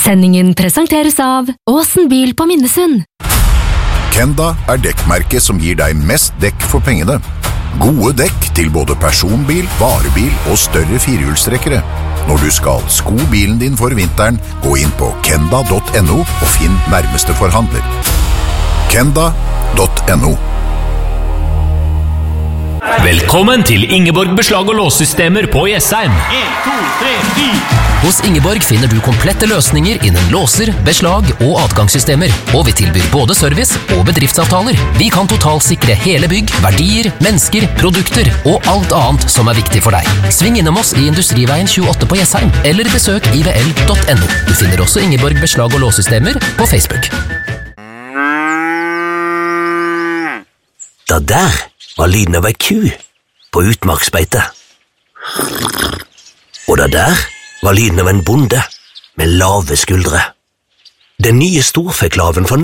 Sendingen presenteres av Åsen bil på Minnesund. Kenda dekkmerket som gir deg mest dekk for pengene. Gode dekk til både personbil, varebil og større firehjulstrekkere. Når du skal sko bilen din for vinteren, gå inn på kenda.no og finn nærmeste forhandler. Kenda.no. Velkommen til Ingeborg Beslag- og låssystemer på Jessheim. 1, 2, 3, 4. Hos Ingeborg finner du komplette løsninger innen låser, beslag og adgangssystemer, og vi tilbyr både service og bedriftsavtaler. Vi kan totalsikre hele bygg, verdier, mennesker, produkter og alt annet som er viktig for deg. Sving innom oss i Industriveien 28 på Jessheim, eller besøk ivl.no. Du finner også Ingeborg Beslag- og låssystemer på Facebook. Da der var lyden av ei ku på utmarksbeite. Og da der var lyden av en bonde med lave skuldre. Den nye storfeklaven for